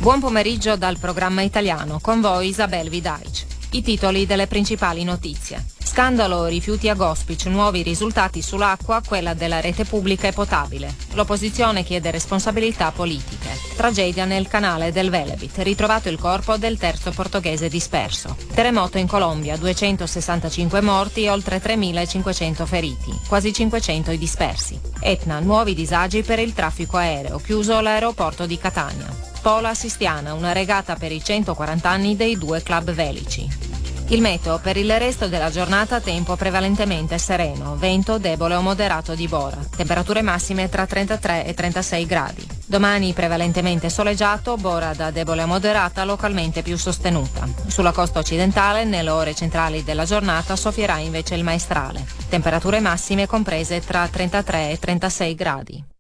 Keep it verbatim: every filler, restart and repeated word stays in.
Buon pomeriggio dal programma italiano, con voi Isabel Vidaic. I titoli delle principali notizie. Scandalo rifiuti a Gospic, nuovi risultati sull'acqua, quella della rete pubblica e potabile. L'opposizione chiede responsabilità politiche. Tragedia nel canale del Velebit, ritrovato il corpo del terzo portoghese disperso. Terremoto in Colombia, duecentosessantacinque morti e oltre tremilacinquecento feriti, quasi cinquecento i dispersi. Etna, nuovi disagi per il traffico aereo, chiuso l'aeroporto di Catania. Pola Sistiana, una regata per i centoquaranta anni dei due club velici. Il meteo: per il resto della giornata tempo prevalentemente sereno, vento debole o moderato di Bora, temperature massime tra trentatré e trentasei gradi. Domani prevalentemente soleggiato, Bora da debole a moderata, localmente più sostenuta. Sulla costa occidentale, nelle ore centrali della giornata, soffierà invece il maestrale, temperature massime comprese tra trentatré e trentasei gradi.